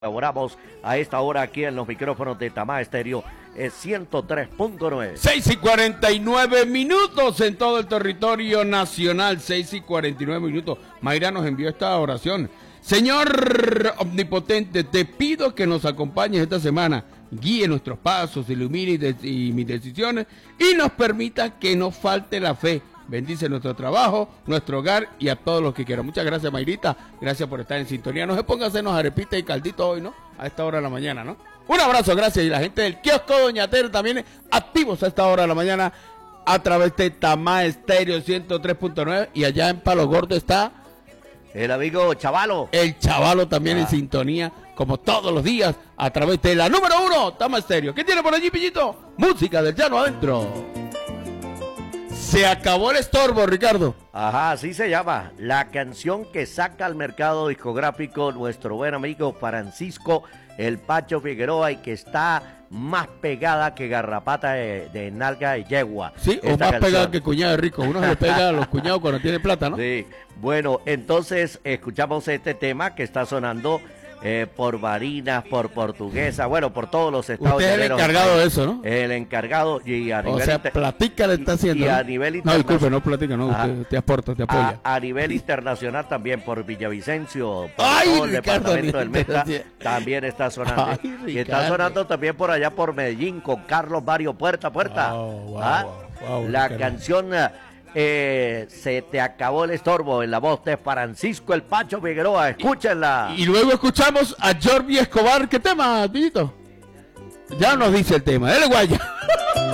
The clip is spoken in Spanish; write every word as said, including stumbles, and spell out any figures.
Colaboramos a esta hora aquí en los micrófonos de Tamá Estéreo es ciento tres punto nueve. seis y cuarenta y nueve minutos en todo el territorio nacional. seis y cuarenta y nueve minutos. Mayra nos envió esta oración. Señor omnipotente, te pido que nos acompañes esta semana, guíe nuestros pasos, ilumine y, de, y mis decisiones y nos permita que no falte la fe. Bendice nuestro trabajo, nuestro hogar y a todos los que quieran. Muchas gracias, Mayrita. Gracias por estar en sintonía. No se ponga a hacernos arepita y caldito hoy, ¿no? A esta hora de la mañana, ¿no? Un abrazo, gracias. Y la gente del kiosco Doña Tere también activos a esta hora de la mañana a través de Tamá Estéreo ciento tres punto nueve. Y allá en Palo Gordo está el amigo Chavalo. El Chavalo también ah. en sintonía, como todos los días, a través de la número uno, Tamá Estéreo. ¿Qué tiene por allí, Pillito? Música del llano adentro. Se acabó el estorbo, Ricardo. Ajá, así se llama. La canción que saca al mercado discográfico nuestro buen amigo Francisco El Pacho Figueroa y que está más pegada que garrapata de, de nalga de yegua. Sí, o más canción. Pegada que cuñado de rico. Uno se le pega a los cuñados cuando tiene plata, ¿no? Sí. Bueno, entonces escuchamos este tema que está sonando Eh, por Barinas, por Portuguesa, bueno, por todos los estados. Usted es el encargado de eso, ¿no? El encargado y a nivel... O sea, platica le está haciendo. Y, y a ¿no? nivel internacional. No, disculpe, no platica, no, usted te aporta, te apoya. A, a nivel internacional también por Villavicencio, por Ay, todo el Ricardo, departamento del Meta, también está sonando. Ay, y está sonando también por allá por Medellín con Carlos Barrio Puerta a Puerta. Wow, wow, ¿Ah? wow, wow, La Ricardo. canción... Eh, se te acabó el estorbo en la voz de Francisco El Pacho Figueroa, escúchenla. Y, y luego escuchamos a Jordi Escobar. ¿Qué tema, Pillito? Ya nos dice el tema, dale guaya.